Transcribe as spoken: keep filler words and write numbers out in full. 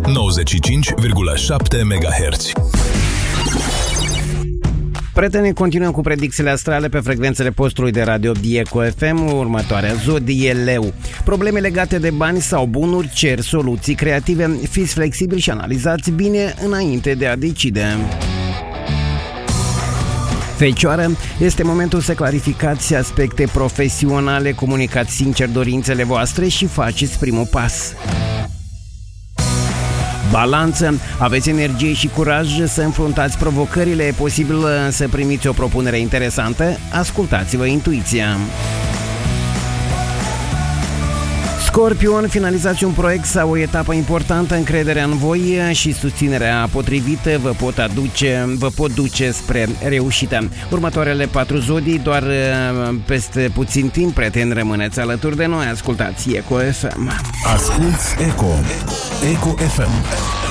nouăzeci și cinci virgulă șapte megahertz. Prietenii, continuăm cu predicțiile astrale pe frecvențele postului de radio Eco F M. Următoarea zodie Leu. Probleme legate de bani sau bunuri cer soluții creative. Fiți flexibili și analizați bine înainte de a decide. Fecioară, este momentul să clarificați aspecte profesionale, comunicați sincer dorințele voastre și faceți primul pas. Balanță, aveți energie și curaj să înfruntați provocările, e posibil să primiți o propunere interesantă, ascultați-vă intuiția. Scorpion, finalizați un proiect sau o etapă importantă, încrederea în voi și susținerea potrivită vă pot aduce, vă pot duce spre reușită. Următoarele patru zodii, doar peste puțin timp, prieteni, rămâneți alături de noi, ascultați Eco F M. Asculți Eco, Eco F M.